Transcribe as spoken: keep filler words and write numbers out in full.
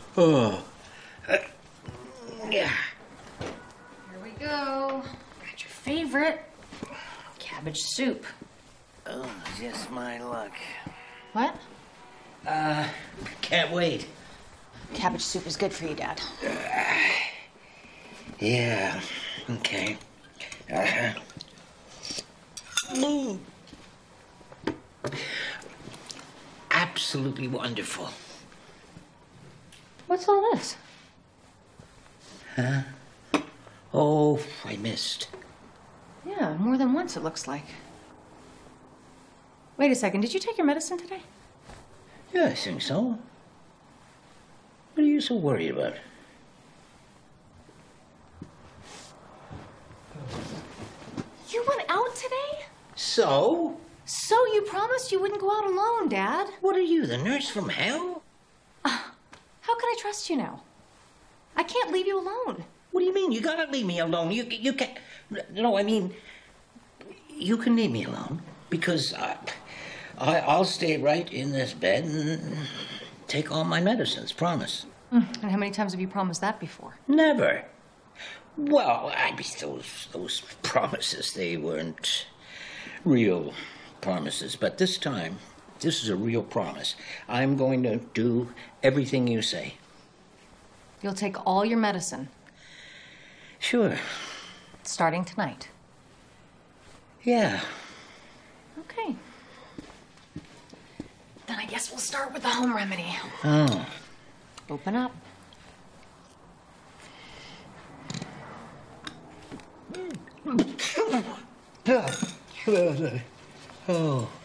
Oh. Uh, yeah. Here we go. Got your favorite. Cabbage soup. Oh, just my luck. What? Uh, can't wait. Cabbage soup is good for you, Dad. Uh, yeah, okay. Uh-huh. Mm. Absolutely wonderful. What's all this? Huh? Oh, I missed. Yeah, more than once it looks like. Wait a second, did you take your medicine today? Yeah, I think so. What are you so worried about? You went out today? So? So you promised you wouldn't go out alone, Dad. What are you, the nurse from hell? Uh, how can I trust you now? I can't leave you alone. What do you mean? You gotta leave me alone. You you can't. No, I mean, you can leave me alone because I, I I'll stay right in this bed and take all my medicines. Promise. Mm, and how many times have you promised that before? Never. Well, I mean, those those promises, they weren't real promises, but this time, this is a real promise. I'm going to do everything you say. You'll take all your medicine. Sure. Starting tonight. Yeah. Okay. Then I guess we'll start with the home remedy. Oh. Open up. Oh.